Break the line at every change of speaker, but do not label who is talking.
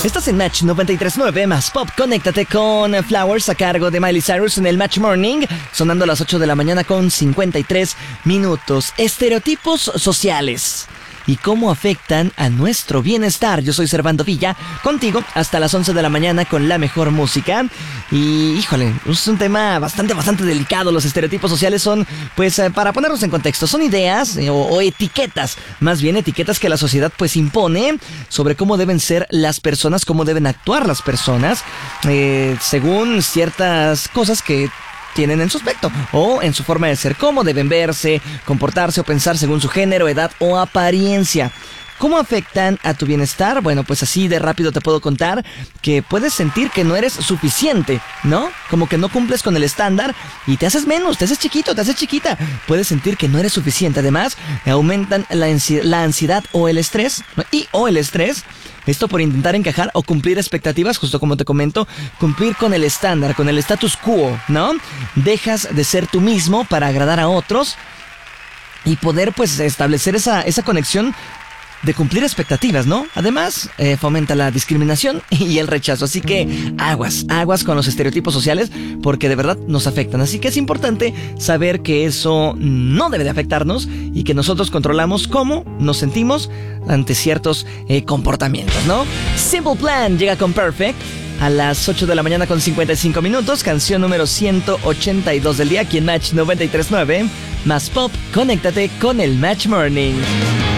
Estás en Match 93.9 más Pop. Conéctate con Flowers a cargo de Miley Cyrus en el Match Morning, sonando a las 8 de la mañana con 53 minutos. Estereotipos sociales y cómo afectan a nuestro bienestar. Yo soy Servando Villa, contigo hasta las 11 de la mañana con la mejor música. Y híjole, es un tema bastante delicado. Los estereotipos sociales son, pues, para ponernos en contexto, son ideas o etiquetas, más bien etiquetas que la sociedad pues impone sobre cómo deben ser las personas, cómo deben actuar las personas, según ciertas cosas que tienen en su aspecto o en su forma de ser, cómo deben verse, comportarse o pensar según su género, edad o apariencia. ¿Cómo afectan a tu bienestar? Bueno, pues así de rápido te puedo contar que puedes sentir que no eres suficiente, ¿no? Como que no cumples con el estándar y te haces menos, te haces chiquito, te haces chiquita. Puedes sentir que no eres suficiente. Además, aumentan la ansiedad o el estrés, Esto por intentar encajar o cumplir expectativas, justo como te comento, cumplir con el estándar, con el status quo, ¿no? Dejas de ser tú mismo para agradar a otros y poder pues establecer esa conexión de cumplir expectativas, ¿no? Además, fomenta la discriminación y el rechazo. Así que aguas con los estereotipos sociales, porque de verdad nos afectan. Así que es importante saber que eso no debe de afectarnos y que nosotros controlamos cómo nos sentimos ante ciertos comportamientos, ¿no? Simple Plan llega con Perfect a las 8 de la mañana con 55 minutos. Canción número 182 del día aquí en Match 93.9. Más Pop, conéctate con el Match Morning.